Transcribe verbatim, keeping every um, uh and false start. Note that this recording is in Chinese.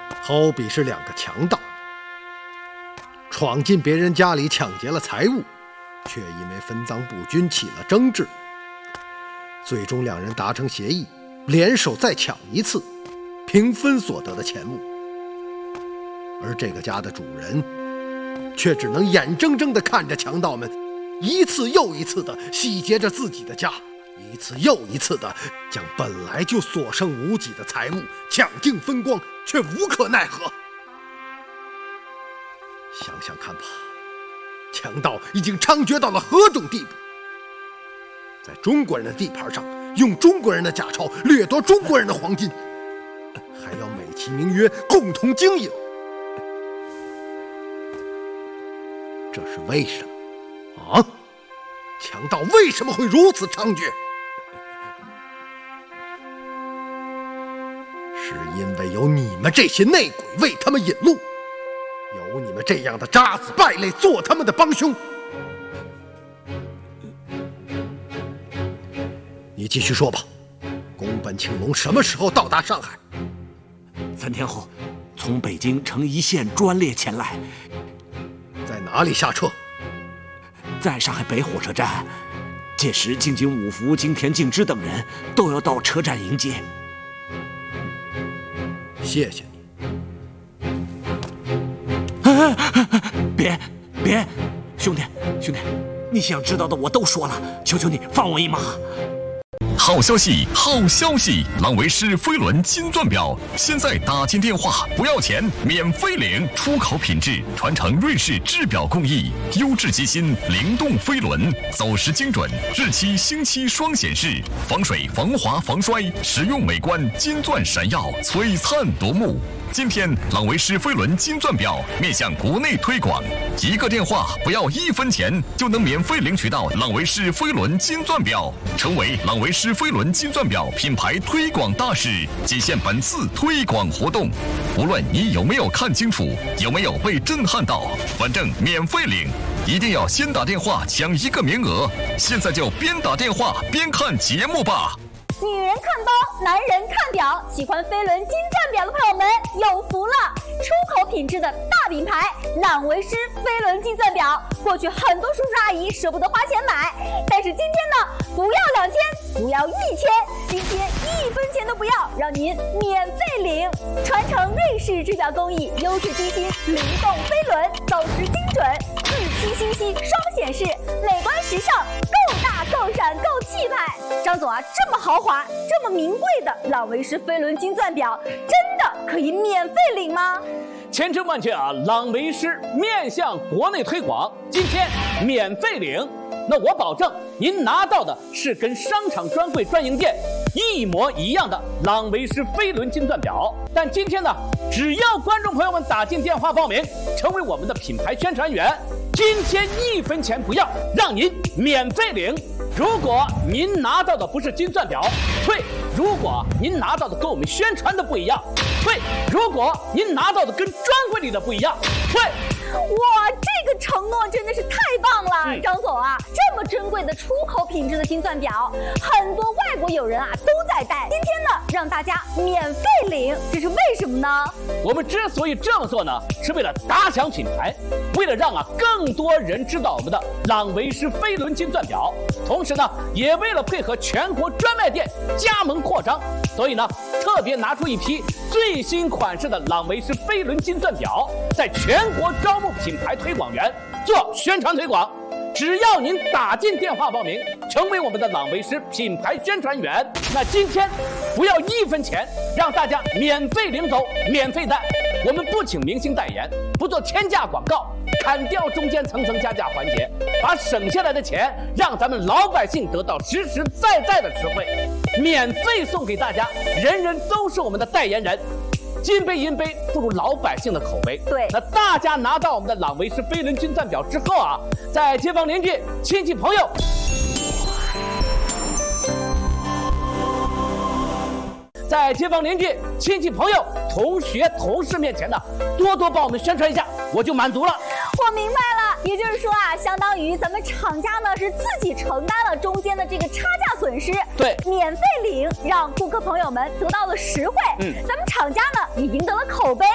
好比是两个强盗，闯进别人家里抢劫了财物，却因为分赃不均起了争执，最终两人达成协议，联手再抢一次，平分所得的钱物。而这个家的主人却只能眼睁睁地看着强盗们一次又一次地洗劫着自己的家，一次又一次地将本来就所剩无几的财物抢尽分光，却无可奈何。想想看吧，强盗已经猖獗到了何种地步？在中国人的地盘上用中国人的假钞掠夺中国人的黄金，还要美其名曰共同经营，这是为什么啊？强盗为什么会如此猖獗？是因为有你们这些内鬼为他们引路，有你们这样的渣子败类做他们的帮凶。你继续说吧，宫本庆隆什么时候到达上海？ 三天后，从北京乘一线专列前来。 在哪里下车？ 在上海北火车站。届时，京津五福、京田敬之等人都要到车站迎接。 谢谢你。 别别，兄弟兄弟，你想知道的我都说了，求求你放我一马。 好消息，好消息！朗维诗飞轮金钻表，现在打进电话不要钱，免费领，出口品质，传承瑞士制表工艺，优质机芯，灵动飞轮，走时精准，日期星期双显示，防水、防滑、防摔，实用美观，金钻闪耀，璀璨夺目。今天朗维诗飞轮金钻表面向国内推广，一个电话不要一分钱，就能免费领取到朗维诗飞轮金钻表，成为朗维诗飞轮金钻表品牌推广大使，仅限本次推广活动。无论你有没有看清楚，有没有被震撼到，反正免费领，一定要先打电话抢一个名额。现在就边打电话边看节目吧。 女人看包，男人看表，喜欢飞轮金钻表的朋友们有福了！出口品质的大品牌朗维诗飞轮金钻表，过去很多叔叔阿姨舍不得花钱买，但是今天呢，不要两千，不要一千，今天一分钱都不要，让您免费领！传承瑞士制表工艺，优质机芯，灵动飞轮，走时精准，日期星期双显示，美观时尚，够大够闪够气派。张总啊，这么豪华、这么名贵的朗维诗飞轮金钻表，真的可以免费领吗？ 千真万确啊！朗维诗面向国内推广，今天免费领。那我保证，您拿到的是跟商场专柜专营店一模一样的朗维诗飞轮金钻表。但今天呢，只要观众朋友们打进电话报名，成为我们的品牌宣传员，今天一分钱不要，让您免费领。如果您拿到的不是金钻表，退；如果您拿到的跟我们宣传的不一样，退；如果您拿到的跟专柜里的不一样，退。 哇，这个承诺真的是太棒了， 嗯、 张总啊，这么珍贵的出口品质的金钻表，很多外国友人啊都在戴。今天呢，让大家免费领，这是为什么呢？ 我们之所以这么做呢，是为了打响品牌，为了让啊更多人知道我们的朗维诗飞轮金钻表，同时呢，也为了配合全国专卖店加盟扩张，所以呢，特别拿出一批最新款式的朗维诗飞轮金钻表，在全国招募品牌推广员做宣传推广。只要您打进电话报名，成为我们的朗维诗品牌宣传员，那今天不要一分钱，让大家免费领走，免费戴。我们不请明星代言，不做天价广告，砍掉中间层层加价环节，把省下来的钱让咱们老百姓得到实实在在的实惠，免费送给大家，人人都是我们的代言人。金杯银杯不如老百姓的口碑。 对， 那大家拿到我们的朗维诗飞轮金钻表之后啊，在街坊邻居、亲戚朋友，在街坊邻居、亲戚朋友、同学、同事面前呢，多多帮我们宣传一下，我就满足了。 我明白了，也就是说啊，相当于咱们厂家呢是自己承担了中间的这个差价损失， 对， 免费领，让顾客朋友们得到了实惠， 嗯， 咱们厂家呢也赢得了口碑。